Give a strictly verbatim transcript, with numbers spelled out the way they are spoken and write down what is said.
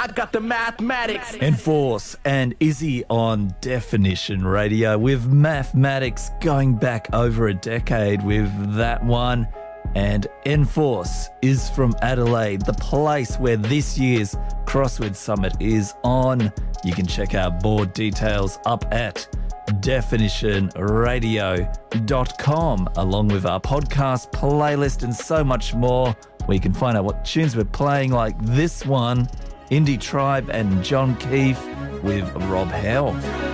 I've got the mathematics. Enforce and Izzy on Definition Radio with mathematics going back over a decade with that one. And Enforce is from Adelaide, the place where this year's Crossword Summit is on. You can check out board details up at definition radio dot com, along with our podcast playlist and so much more, where you can find out what tunes we're playing, like this one, Indie Tribe and John Keefe with Rob Hell.